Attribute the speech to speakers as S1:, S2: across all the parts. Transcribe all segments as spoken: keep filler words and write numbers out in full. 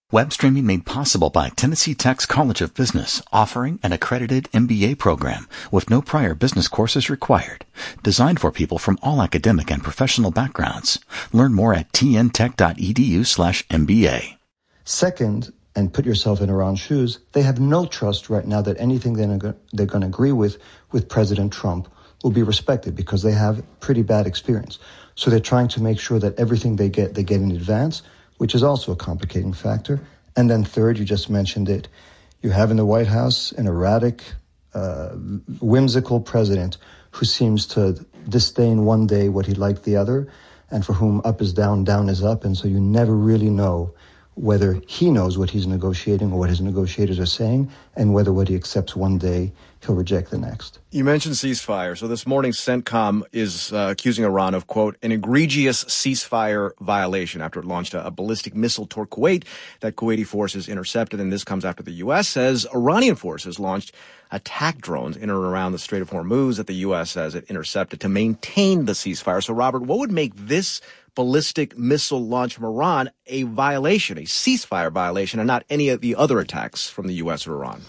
S1: Web streaming made possible by Tennessee Tech's College of Business, offering an accredited M B A program with no prior business courses required. Designed for people from all academic and professional backgrounds. Learn more at tntech.edu slash MBA.
S2: Second, and put yourself in Iran's shoes, they have no trust right now that anything they're, they're going to agree with with President Trump will be respected because they have pretty bad experience. So they're trying to make sure that everything they get, they get in advance, which is also a complicating factor. And then third, you just mentioned it, you have in the White House an erratic, uh, whimsical president who seems to disdain one day what he liked the other, and for whom up is down, down is up. And so you never really know whether he knows what he's negotiating or what his negotiators are saying, and whether what he accepts one day, he'll reject the next.
S3: You mentioned ceasefire. So this morning, CENTCOM is uh, accusing Iran of, quote, an egregious ceasefire violation after it launched a, a ballistic missile toward Kuwait that Kuwaiti forces intercepted. And this comes after the U S says Iranian forces launched attack drones in and around the Strait of Hormuz that the U S says it intercepted to maintain the ceasefire. So, Robert, what would make this ballistic missile launch from Iran a violation, a ceasefire violation, and not any of the other attacks from the U S or Iran?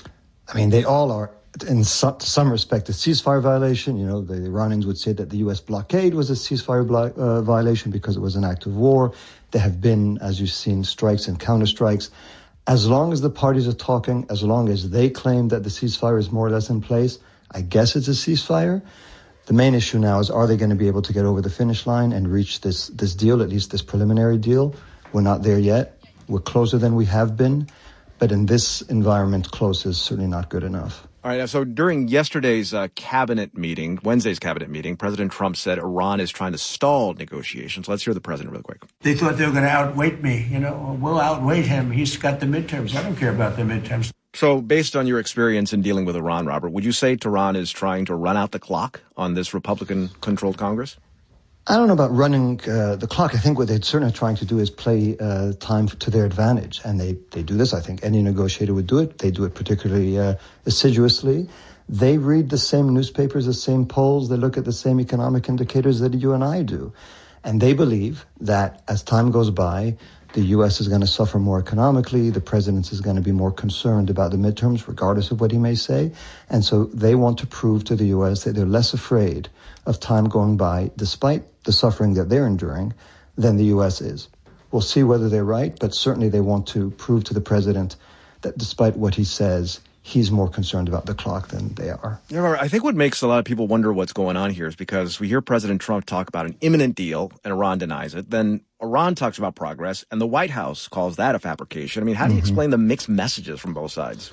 S2: I mean, they all are, in some, some respect, a ceasefire violation. You know, the Iranians would say that the U S blockade was a ceasefire blo- uh, violation because it was an act of war. There have been, as you've seen, strikes and counterstrikes. As long as the parties are talking, as long as they claim that the ceasefire is more or less in place, I guess it's a ceasefire. The main issue now is, are they going to be able to get over the finish line and reach this, this deal, at least this preliminary deal? We're not there yet. We're closer than we have been. But in this environment, close is certainly not good enough.
S3: All right. So during yesterday's uh, cabinet meeting, Wednesday's cabinet meeting, President Trump said Iran is trying to stall negotiations. Let's hear the president real quick.
S4: They thought they were going to outweight me. You know, we'll outweight him. He's got the midterms. I don't care about the midterms.
S3: So based on your experience in dealing with Iran, Robert, would you say Tehran is trying to run out the clock on this Republican-controlled Congress?
S2: I don't know about running uh, the clock. I think what they're certainly trying to do is play uh, time to their advantage. And they, they do this. I think any negotiator would do it. They do it particularly uh, assiduously. They read the same newspapers, the same polls. They look at the same economic indicators that you and I do. And they believe that as time goes by, the U S is going to suffer more economically. The president is going to be more concerned about the midterms, regardless of what he may say. And so they want to prove to the U S that they're less afraid of time going by, despite the suffering that they're enduring, than the U S is. We'll see whether they're right, but certainly they want to prove to the president that despite what he says, he's more concerned about the clock than they are.
S3: Yeah, Robert, I think what makes a lot of people wonder what's going on here is because we hear President Trump talk about an imminent deal and Iran denies it. Then Iran talks about progress and the White House calls that a fabrication. I mean, how do you mm-hmm. explain the mixed messages from both sides?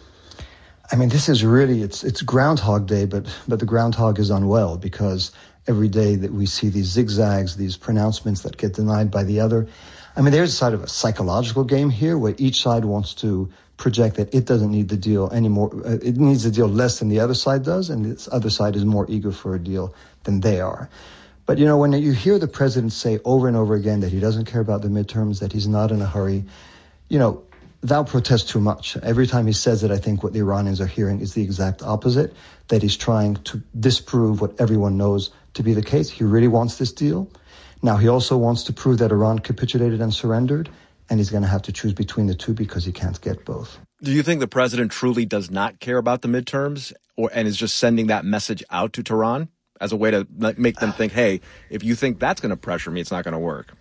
S2: I mean, this is really, it's it's Groundhog Day, but but the groundhog is unwell because every day that we see these zigzags, these pronouncements that get denied by the other. I mean, there's a side of a psychological game here where each side wants to project that it doesn't need the deal anymore. Uh, it needs the deal less than the other side does, and this other side is more eager for a deal than they are. But, you know, when you hear the president say over and over again that he doesn't care about the midterms, that he's not in a hurry, you know, thou protest too much. Every time he says it, I think what the Iranians are hearing is the exact opposite, that he's trying to disprove what everyone knows to be the case. He really wants this deal. Now, he also wants to prove that Iran capitulated and surrendered, and he's going to have to choose between the two because he can't get both.
S3: Do you think the president truly does not care about the midterms or and is just sending that message out to Tehran as a way to make them think, hey, if you think that's going to pressure me, it's not going to work?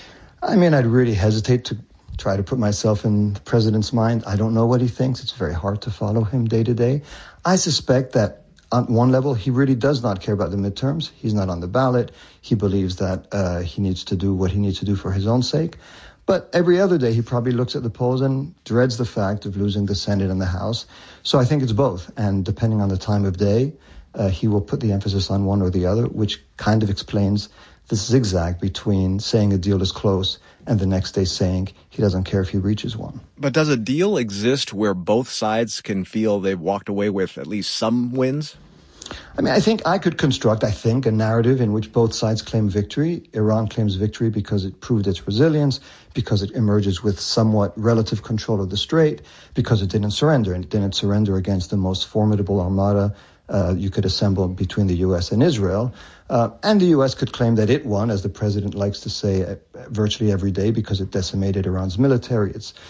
S2: I mean, I'd really hesitate to try to put myself in the president's mind. I don't know what he thinks. It's very hard to follow him day to day. I suspect that on one level, he really does not care about the midterms. He's not on the ballot. He believes that uh, he needs to do what he needs to do for his own sake. But every other day, he probably looks at the polls and dreads the fact of losing the Senate and the House. So I think it's both. And depending on the time of day, uh, he will put the emphasis on one or the other, which kind of explains this zigzag between saying a deal is close and the next day saying he doesn't care if he reaches one.
S3: But does a deal exist where both sides can feel they've walked away with at least some wins?
S2: I mean, I think I could construct, I think, a narrative in which both sides claim victory. Iran claims victory because it proved its resilience, because it emerges with somewhat relative control of the strait, because it didn't surrender, and it didn't surrender against the most formidable armada uh, you could assemble between the U S and Israel. Uh, and the U S could claim that it won, as the president likes to say uh, virtually every day, because it decimated Iran's military, its